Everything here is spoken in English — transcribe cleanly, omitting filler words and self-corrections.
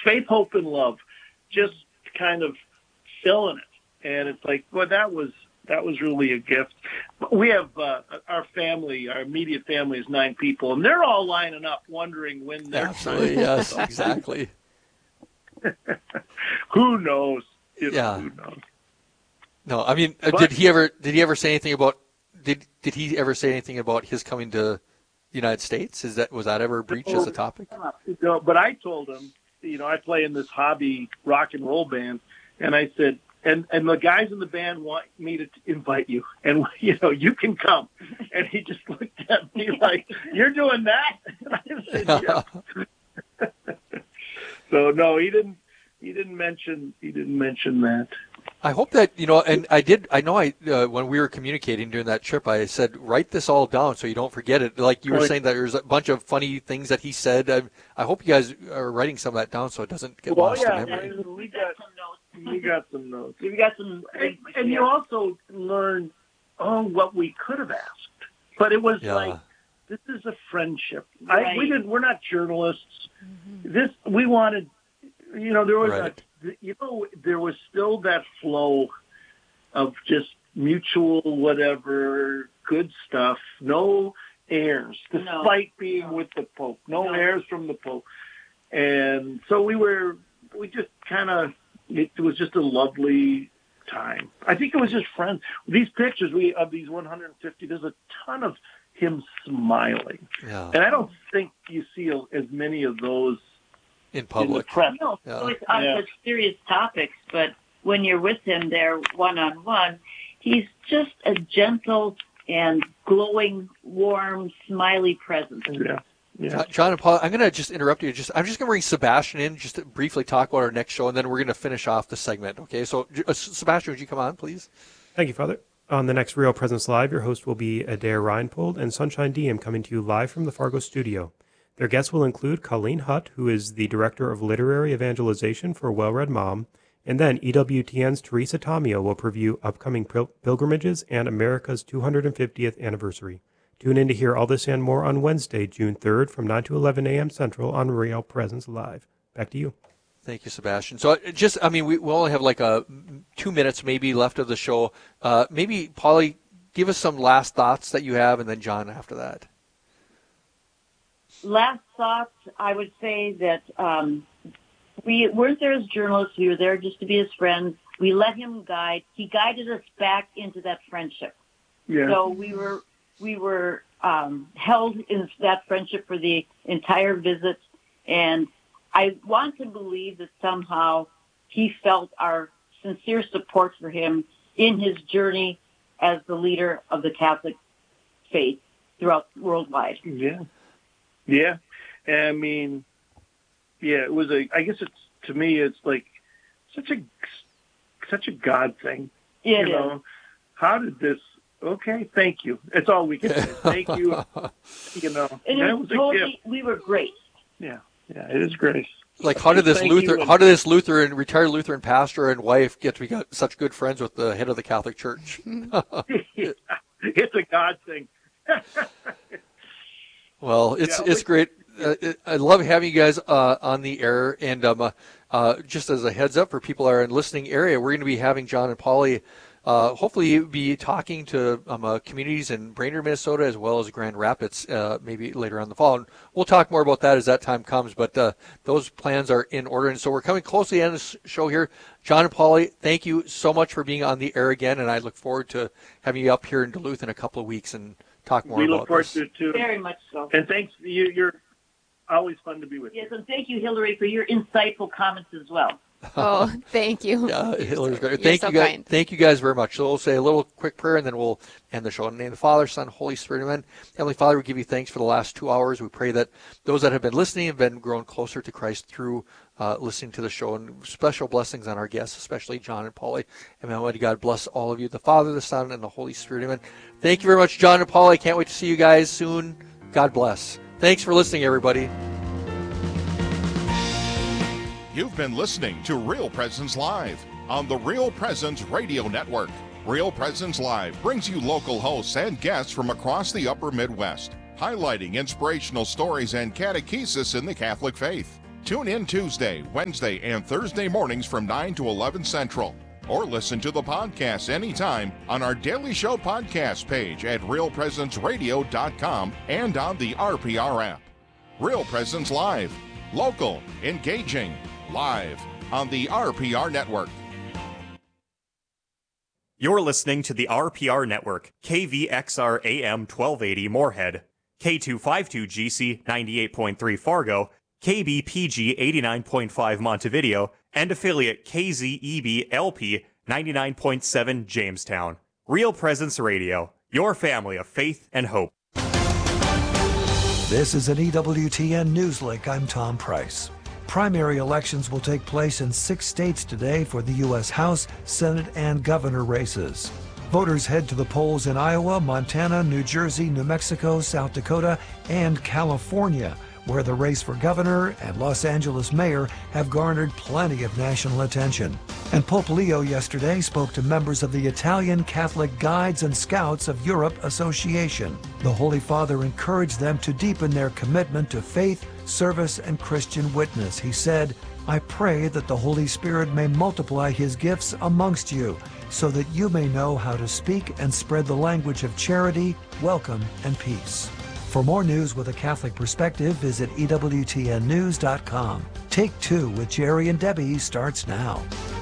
faith, hope, and love, just kind of filling it. And it's like, well, that was really a gift. We have our family, our immediate family is 9 people, and they're all lining up wondering when they're Absolutely, yes, exactly. Who knows? Who knows? No, I mean, did he ever say anything about did he ever say anything about his coming to the United States? Was that ever breached as a topic? No, but I told him, I play in this hobby rock and roll band, and I said, and the guys in the band want me to invite you, and you can come. And he just looked at me like, "You're doing that?" And I said, "Yeah." So no, he didn't mention that. I hope that, and when we were communicating during that trip, I said, write this all down so you don't forget it. Like you were saying that there's a bunch of funny things that he said. I hope you guys are writing some of that down so it doesn't get lost in memory. We got some notes. We got some. And you also learn, what we could have asked. But it was like, this is a friendship. Right. We're not journalists. Mm-hmm. We wanted, there was there was still that flow of just mutual whatever good stuff. No airs, despite being with the Pope. No airs from the Pope. And so we just kind of, it was just a lovely time. I think it was just friends. These pictures of these 150, there's a ton of him smiling. Yeah. And I don't think you see as many of those in public. In the press. No, so it's on such serious topics, but when you're with him there one-on-one, he's just a gentle and glowing, warm, smiley presence. Yeah. John and Paul, I'm going to just interrupt you. I'm just going to bring Sebastian in just to briefly talk about our next show, and then we're going to finish off the segment. Okay, so Sebastian, would you come on, please? Thank you, Father. On the next Real Presence Live, your host will be Adair Reinpold and Sunshine Diem coming to you live from the Fargo studio. Their guests will include Colleen Hutt, who is the Director of Literary Evangelization for Well-Read Mom, and then EWTN's Teresa Tomio will preview upcoming pilgrimages and America's 250th anniversary. Tune in to hear all this and more on Wednesday, June 3rd from 9 to 11 a.m. Central on Real Presence Live. Back to you. Thank you, Sebastian. So we only have like 2 minutes maybe left of the show. Maybe, Paulie, give us some last thoughts that you have, and then John after that. Last thoughts, I would say that we weren't there as journalists. We were there just to be his friends. We let him guide. He guided us back into that friendship. Yeah. So we were held in that friendship for the entire visit. And I want to believe that somehow he felt our sincere support for him in his journey as the leader of the Catholic faith throughout worldwide. Yeah. Yeah. I mean, it was I guess to me, it's like such a God thing. It is. How did this, okay, thank you. That's all we can say. Thank you. And it was totally, we were graced. Yeah. Yeah, it is grace. Like, how did this retired Lutheran pastor and wife get to be such good friends with the head of the Catholic Church? It's a God thing. Well, it's great. I love having you guys on the air. And just as a heads up for people that are in the listening area, we're going to be having John and Paulie hopefully be talking to communities in Brainerd, Minnesota, as well as Grand Rapids, maybe later on in the fall. And we'll talk more about that as that time comes, but those plans are in order. And so we're coming close to the end of the show here. John and Paulie, thank you so much for being on the air again, and I look forward to having you up here in Duluth in a couple of weeks and talk more about this. We look forward to it, too. Very much so. And thanks. You're always fun to be with. Yes, and thank you, Hillary, for your insightful comments as well. Oh, thank you. Yeah, Hillary's great. Thank you, guys. Thank you guys very much. So we'll say a little quick prayer, and then we'll end the show. In the name of the Father, Son, Holy Spirit, amen. Heavenly Father, we give you thanks for the last 2 hours. We pray that those that have been listening have been grown closer to Christ through listening to the show, and special blessings on our guests, especially John and Paulie. And Almighty God bless all of you, the Father, the Son, and the Holy Spirit, amen. Thank you very much, John and Paulie. I can't wait to see you guys soon. God bless. Thanks for listening, everybody. You've been listening to Real Presence Live on the Real Presence Radio Network. Real Presence Live brings you local hosts and guests from across the upper Midwest, highlighting inspirational stories and catechesis in the Catholic faith. Tune in Tuesday, Wednesday, and Thursday mornings from 9 to 11 Central. Or listen to the podcast anytime on our Daily Show podcast page at realpresenceradio.com and on the RPR app. Real Presence Live. Local, engaging, live on the RPR Network. You're listening to the RPR Network, KVXR AM 1280 Moorhead, K252GC 98.3 Fargo, KBPG 89.5 Montevideo, and affiliate KZEB LP 99.7 Jamestown. Real Presence Radio, your family of faith and hope. This is an EWTN Newslink. I'm Tom Price. Primary elections will take place in 6 states today for the U.S. House, Senate, and governor races. Voters head to the polls in Iowa, Montana, New Jersey, New Mexico, South Dakota, and California, where the race for governor and Los Angeles mayor have garnered plenty of national attention. And Pope Leo yesterday spoke to members of the Italian Catholic Guides and Scouts of Europe Association. The Holy Father encouraged them to deepen their commitment to faith, service, and Christian witness. He said, "I pray that the Holy Spirit may multiply his gifts amongst you, so that you may know how to speak and spread the language of charity, welcome, and peace." For more news with a Catholic perspective, visit EWTNnews.com. Take Two with Jerry and Debbie starts now.